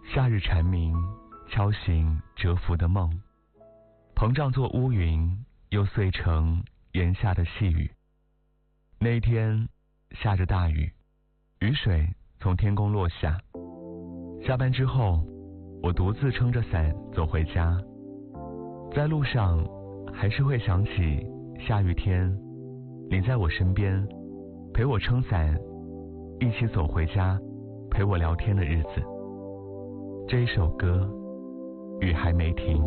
夏日蝉鸣敲醒蛰伏的梦，膨胀作乌云，又碎成檐下的细雨。那一天下着大雨，雨水从天空落下。下班之后，我独自撑着伞走回家，在路上还是会想起下雨天你在我身边，陪我撑伞，一起走回家，陪我聊天的日子。这一首歌，雨还没停。